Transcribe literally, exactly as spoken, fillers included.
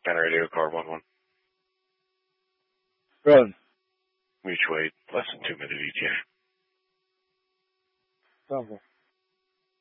Pen radio car one one. Run. Mutual aid, less than two minute E T A. Double.